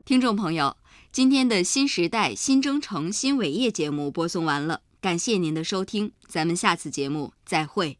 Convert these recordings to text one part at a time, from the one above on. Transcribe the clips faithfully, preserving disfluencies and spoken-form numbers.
听众朋友，今天的新时代新征程新伟业节目播送完了，感谢您的收听，咱们下次节目再会。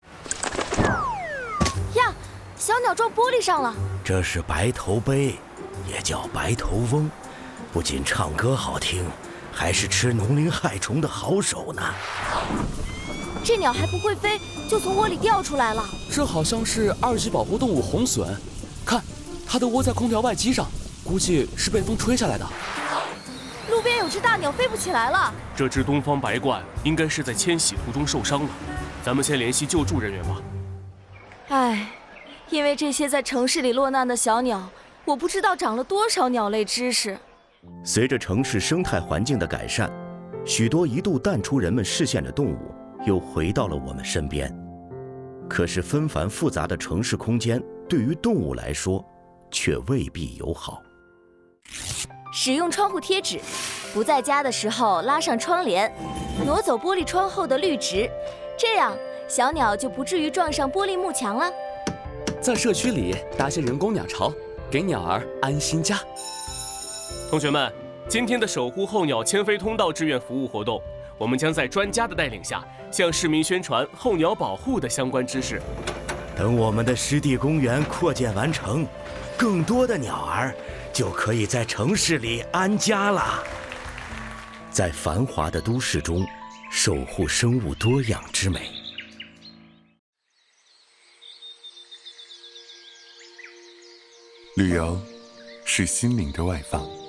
呀，小鸟撞玻璃上了。 这是白头鹎，也叫白头翁，不仅唱歌好听，还是吃农灵害虫的好手呢。 这鸟还不会飞，就从窝里掉出来了。 这好像是二级保护动物红隼，看，它的窝在空调外机上，估计是被风吹下来的。 路边有只大鸟飞不起来了。 这只东方白鹳应该是在迁徙途中受伤了，咱们先联系救助人员吧。 唉，因为这些在城市里落难的小鸟，我不知道长了多少鸟类知识。 随着城市生态环境的改善，许多一度淡出人们视线的动物又回到了我们身边。可是纷繁复杂的城市空间对于动物来说却未必友好。 使用窗户贴纸，不在家的时候拉上窗帘，挪走玻璃窗后的绿植，这样小鸟就不至于撞上玻璃幕墙了。 在社区里搭些人工鸟巢，给鸟儿安心家。 同学们，今天的守护候鸟迁飞通道志愿服务活动，我们将在专家的带领下，向市民宣传候鸟保护的相关知识。 等我们的湿地公园扩建完成，更多的鸟儿就可以在城市里安家了。在繁华的都市中，守护生物多样之美。 旅游是心灵的外放。